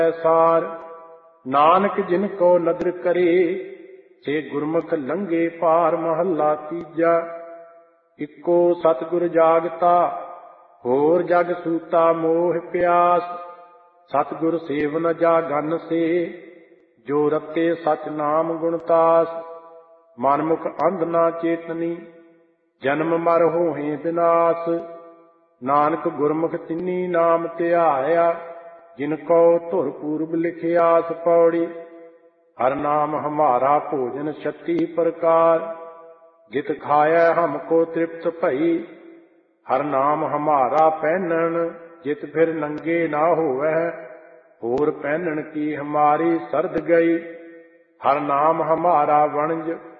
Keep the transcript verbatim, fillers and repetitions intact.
ਸਾਰ। ਨਾਨਕ ਜਿਨ ਕੋ ਨਦਰ ਕਰੇ ਸੇ ਗੁਰਮੁਖ ਲੰਘੇ ਪਾਰ। ਮਹੱਲਾ ਤੀਜਾ। ਇੱਕੋ ਸਤਿਗੁਰ ਜਾਗਤਾ ਹੋਰ ਜਗ ਸੂਤਾ ਮੋਹ ਪਿਆਸ। ਸਤਿਗੁਰ ਸੇਵਨ ਜਾਗਨ ਸੇ ਜੋ ਰਤੇ ਸਚ ਨਾਮ ਗੁਣਤਾਸ। ਮਨਮੁਖ ਅੰਧ ਨਾ ਚੇਤਨੀ ਜਨਮ ਮਰ ਹੋਹੇ ਬਿਨਾਸ਼। ਨਾਨਕ ਗੁਰਮੁਖ ਤਿੰਨੀ ਨਾਮ ਧਿਆਇਆ ਜਿਨ ਕੋ ਧੁਰ ਪੂਰਬ ਲਿਖਿਆਸ। ਪੌੜੀ। ਹਰ ਨਾਮ ਹਮਾਰਾ ਭੋਜਨ ਛੱਤੀ ਪ੍ਰਕਾਰ। ਜਿਤ ਖਾਇਆ ਹਮਕੋ ਤ੍ਰਿਪਤ ਭਈ। ਹਰ ਨਾਮ ਹਮਾਰਾ ਪਹਿਨਣ ਜਿਤ ਫਿਰ ਨੰਗੇ ਨਾ ਹੋਵੈ। ਹੋਰ ਪਹਿਨਣ ਕੀ ਹਮਾਰੀ ਸਰਦ ਗਈ। ਹਰ ਨਾਮ ਹਮਾਰਾ ਵਣਜ